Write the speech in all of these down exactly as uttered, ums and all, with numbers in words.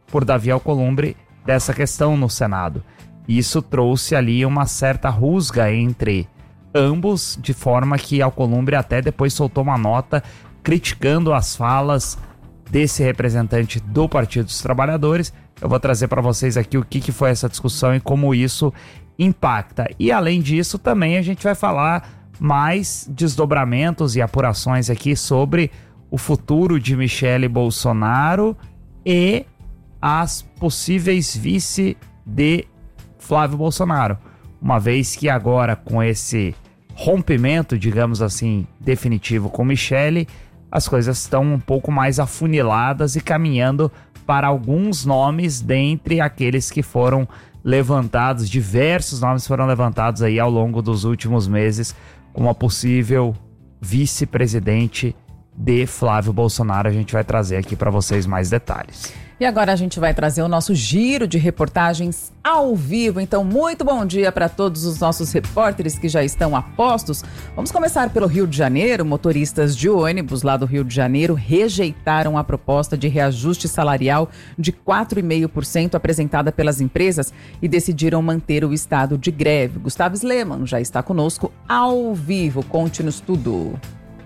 por Davi Alcolumbre dessa questão no Senado. Isso trouxe ali uma certa rusga entre ambos, de forma que Alcolumbre até depois soltou uma nota criticando as falas desse representante do Partido dos Trabalhadores. Eu vou trazer para vocês aqui o que, que foi essa discussão e como isso impacta. E além disso, também a gente vai falar mais desdobramentos e apurações aqui sobre o futuro de Michele Bolsonaro e as possíveis vice de Flávio Bolsonaro. Uma vez que agora, com esse rompimento, digamos assim, definitivo com Michele, as coisas estão um pouco mais afuniladas e caminhando para alguns nomes dentre aqueles que foram levantados, diversos nomes foram levantados aí ao longo dos últimos meses como a possível vice-presidente de Flávio Bolsonaro. A gente vai trazer aqui para vocês mais detalhes. E agora a gente vai trazer o nosso giro de reportagens ao vivo. Então, muito bom dia para todos os nossos repórteres que já estão a postos. Vamos começar pelo Rio de Janeiro. Motoristas de ônibus lá do Rio de Janeiro rejeitaram a proposta de reajuste salarial de quatro vírgula cinco por cento apresentada pelas empresas e decidiram manter o estado de greve. Gustavo Sleman já está conosco ao vivo. Conte-nos tudo.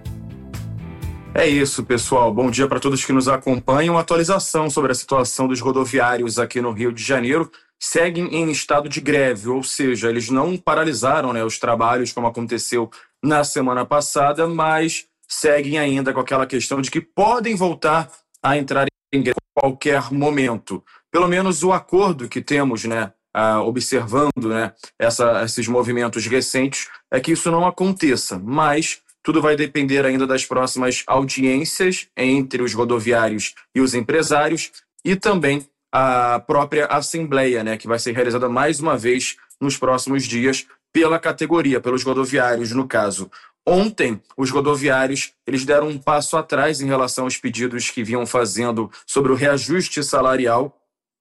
É isso, pessoal. Bom dia para todos que nos acompanham. Atualização sobre a situação dos rodoviários aqui no Rio de Janeiro. Seguem em estado de greve, ou seja, eles não paralisaram, né, os trabalhos como aconteceu na semana passada, mas seguem ainda com aquela questão de que podem voltar a entrar em greve a qualquer momento. Pelo menos o acordo que temos, né, ah, observando, né, essa, esses movimentos recentes, é que isso não aconteça, mas tudo vai depender ainda das próximas audiências entre os rodoviários e os empresários e também a própria assembleia, né, que vai ser realizada mais uma vez nos próximos dias pela categoria, pelos rodoviários, no caso. Ontem, os rodoviários eles deram um passo atrás em relação aos pedidos que vinham fazendo sobre o reajuste salarial,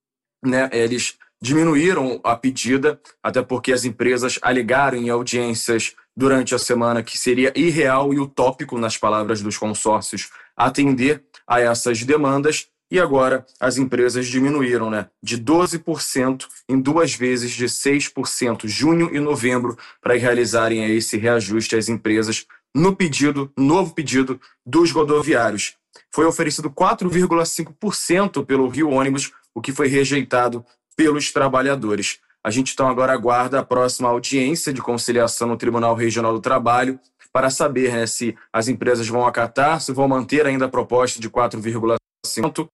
né, eles diminuíram a pedida, até porque as empresas alegaram em audiências durante a semana que seria irreal e utópico, nas palavras dos consórcios, atender a essas demandas, e agora as empresas diminuíram, né, de doze por cento em duas vezes de seis por cento, junho e novembro, para realizarem esse reajuste às empresas no pedido, novo pedido dos rodoviários. Foi oferecido quatro vírgula cinco por cento pelo Rio Ônibus, o que foi rejeitado pelos trabalhadores. A gente então agora aguarda a próxima audiência de conciliação no Tribunal Regional do Trabalho para saber, né, se as empresas vão acatar, se vão manter ainda a proposta de quatro vírgula cinco por cento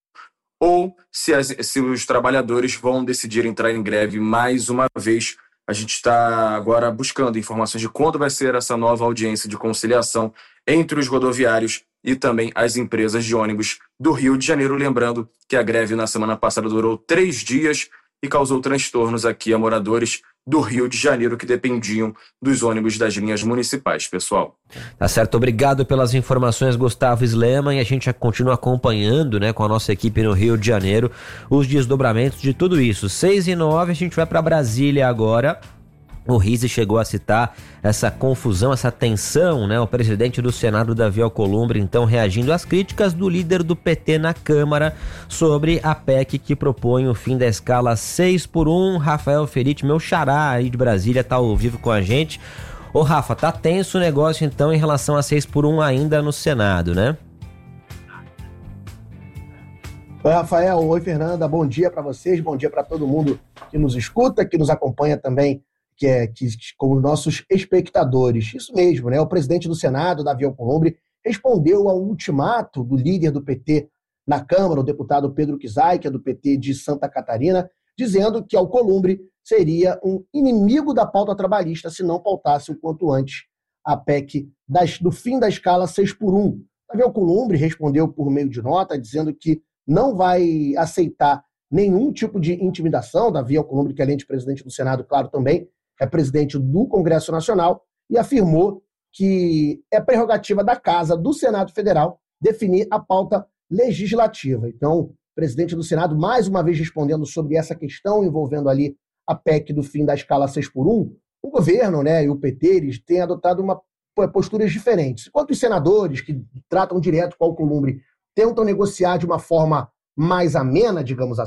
ou se, as, se os trabalhadores vão decidir entrar em greve mais uma vez. A gente está agora buscando informações de quando vai ser essa nova audiência de conciliação entre os rodoviários e também as empresas de ônibus do Rio de Janeiro. Lembrando que a greve na semana passada durou três dias e causou transtornos aqui a moradores do Rio de Janeiro que dependiam dos ônibus das linhas municipais, pessoal. Tá certo, obrigado pelas informações, Gustavo Sleman, e a gente continua acompanhando, né, com a nossa equipe no Rio de Janeiro, os desdobramentos de tudo isso. seis e nove, a gente vai para Brasília agora. O Rizzi chegou a citar essa confusão, essa tensão, né? O presidente do Senado, Davi Alcolumbre, então reagindo às críticas do líder do P T na Câmara sobre a P E C que propõe o fim da escala seis por um. Rafael Feriti, meu xará aí de Brasília, tá ao vivo com a gente. Ô Rafa, tá tenso o negócio então em relação a seis por um ainda no Senado, né? Oi, Rafael. Oi, Fernanda. Bom dia para vocês, bom dia para todo mundo que nos escuta, que nos acompanha também, que é que, como nossos espectadores. Isso mesmo, né? O presidente do Senado, Davi Alcolumbre, respondeu ao ultimato do líder do P T na Câmara, o deputado Pedro Kizai, que é do P T de Santa Catarina, dizendo que Alcolumbre seria um inimigo da pauta trabalhista se não pautasse o quanto antes a P E C das, do fim da escala seis por um. Davi Alcolumbre respondeu por meio de nota, dizendo que não vai aceitar nenhum tipo de intimidação. Davi Alcolumbre, que além de presidente do Senado, claro, também é presidente do Congresso Nacional, e afirmou que é prerrogativa da Casa do Senado Federal definir a pauta legislativa. Então, o presidente do Senado, mais uma vez respondendo sobre essa questão envolvendo ali a P E C do fim da escala seis por um, o governo, né, e o P T eles têm adotado uma, posturas diferentes. Enquanto os senadores, que tratam direto com o Alcolumbre, tentam negociar de uma forma mais amena, digamos assim,